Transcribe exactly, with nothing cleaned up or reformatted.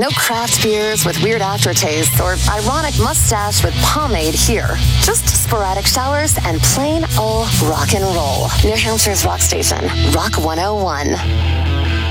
No craft beers with weird aftertastes or ironic mustache with pomade here. Just sporadic showers and plain old rock and roll. New Hampshire's rock station, Rock one oh one.